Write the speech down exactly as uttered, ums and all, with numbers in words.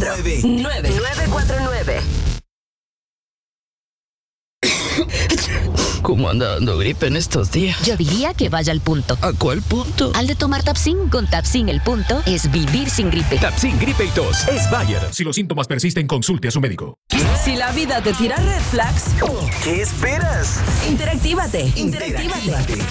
nueve nueve nueve cuatro nueve. ¿Cómo anda dando gripe en estos días? Yo diría que vaya al punto. ¿A cuál punto? Al de tomar Tapsin. Con Tapsin el punto es vivir sin gripe. Tapsin Gripe y Tos es Bayer. Si los síntomas persisten, consulte a su médico. Si la vida te tira red flags, ¿qué esperas? interactívate. Interactívate.